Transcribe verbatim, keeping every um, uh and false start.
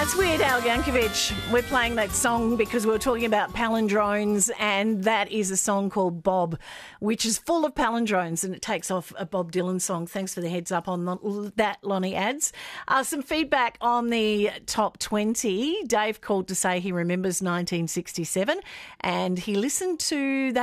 That's Weird Al Yankovic. We're playing that song because we were talking about palindromes, and that is a song called Bob, which is full of palindromes, and it takes off a Bob Dylan song. Thanks for the heads up on the, that, Lonnie Ads. Uh, some feedback on the top twenty. Dave called to say he remembers nineteen sixty-seven, and he listened to that